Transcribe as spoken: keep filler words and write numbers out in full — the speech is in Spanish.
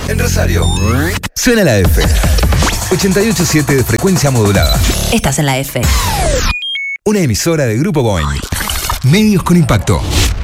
En Rosario. Suena la F. ochenta y ocho punto siete de frecuencia modulada. Estás en la F. Una emisora de Grupo Boeing. Medios con impacto.